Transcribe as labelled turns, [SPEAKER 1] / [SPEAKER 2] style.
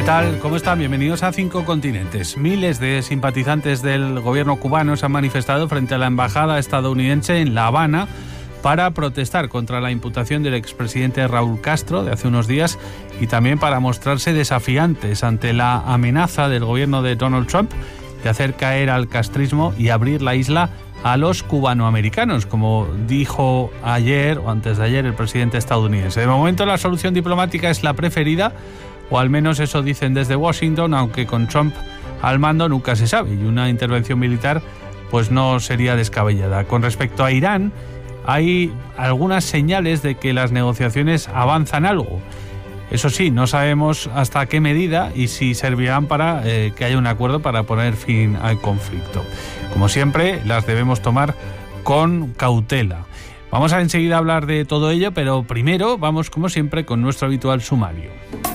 [SPEAKER 1] tal? ¿Cómo están? Bienvenidos a 5 Continentes. Miles de simpatizantes del gobierno cubano se han manifestado frente a la embajada estadounidense en La Habana para protestar contra la imputación del expresidente Raúl Castro de hace unos días y también para mostrarse desafiantes ante la amenaza del gobierno de Donald Trump de hacer caer al castrismo y abrir la isla a los cubanoamericanos, como dijo ayer o antes de ayer el presidente estadounidense. De momento la solución diplomática es la preferida, o al menos eso dicen desde Washington, aunque con Trump al mando nunca se sabe, y una intervención militar pues no sería descabellada. Con respecto a Irán, hay algunas señales de que las negociaciones avanzan algo. Eso sí, no sabemos hasta qué medida y si servirán para que haya un acuerdo para poner fin al conflicto. Como siempre, las debemos tomar con cautela. Vamos a enseguida hablar de todo ello, pero primero vamos, como siempre, con nuestro habitual sumario.